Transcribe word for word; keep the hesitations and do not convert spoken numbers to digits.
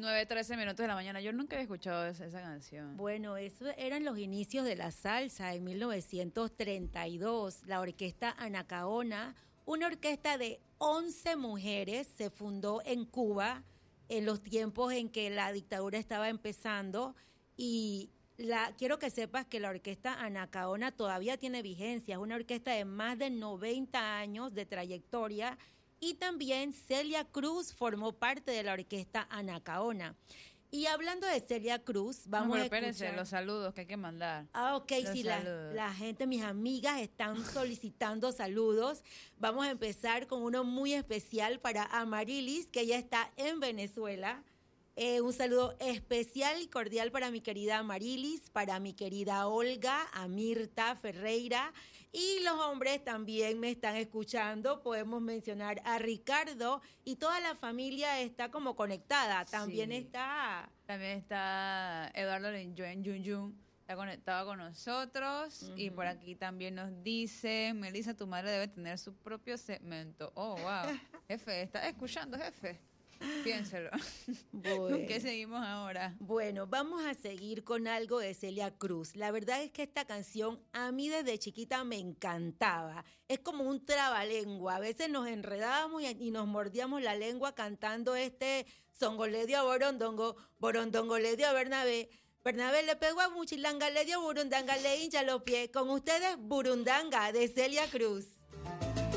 nueve, trece minutos de la mañana. Yo nunca había escuchado esa, esa canción. Bueno, eso eran los inicios de la salsa en mil novecientos treinta y dos. La orquesta Anacaona, una orquesta de once mujeres, se fundó en Cuba en los tiempos en que la dictadura estaba empezando y la, quiero que sepas que la orquesta Anacaona todavía tiene vigencia, es una orquesta de más de noventa años de trayectoria y también Celia Cruz formó parte de la orquesta Anacaona. Y hablando de Celia Cruz, vamos no, pero a escuchar... espérense, los saludos que hay que mandar. Ah, ok, los sí, la, la gente, mis amigas están solicitando saludos. Vamos a empezar con uno muy especial para Amarilis, que ella está en Venezuela. Eh, un saludo especial y cordial para mi querida Amarilis, para mi querida Olga, a Mirta Ferreira, y los hombres también me están escuchando. Podemos mencionar a Ricardo y toda la familia está como conectada. También Sí. está... También está Eduardo Lenjoen Yun Yun, está conectado con nosotros. Uh-huh. Y por aquí también nos dice, Melissa, tu madre debe tener su propio segmento. Oh, wow. Jefe, ¿estás escuchando, jefe? Piénselo. Bueno. ¿Con qué seguimos ahora? Bueno, vamos a seguir con algo de Celia Cruz. La verdad es que esta canción a mí desde chiquita me encantaba. Es como un trabalengua. A veces nos enredábamos y, y nos mordíamos la lengua cantando este songoledio a Borondongo, Borondongoledio a Bernabé. Bernabé le pegó a Muchilanga, le dio Burundanga, le hincha los pies. Con ustedes, Burundanga, de Celia Cruz.